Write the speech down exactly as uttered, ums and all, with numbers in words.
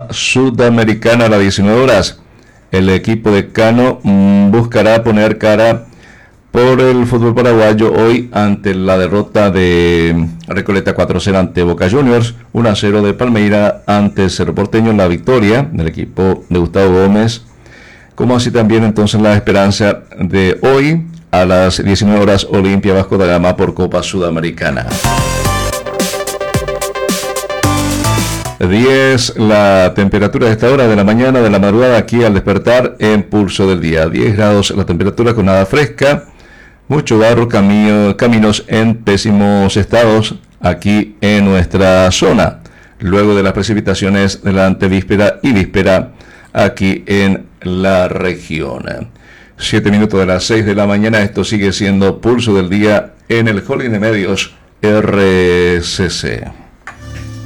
Sudamericana a las diecinueve horas. El equipo de Cano mmm, buscará poner cara por el fútbol paraguayo hoy ante la derrota de Recoleta cuatro a cero ante Boca Juniors, uno a cero de Palmeira ante Cerro Porteño, la victoria del equipo de Gustavo Gómez, como así también entonces la esperanza de hoy a las diecinueve horas Olimpia Vasco da Gama por Copa Sudamericana. diez la temperatura de esta hora de la mañana, de la madrugada, aquí al despertar en Pulso del Día. diez grados la temperatura con nada fresca, mucho barro, camino, caminos en pésimos estados aquí en nuestra zona, luego de las precipitaciones de la antevíspera y víspera aquí en la región. siete minutos de las seis de la mañana, esto sigue siendo Pulso del Día en el Holding de Medios R C C.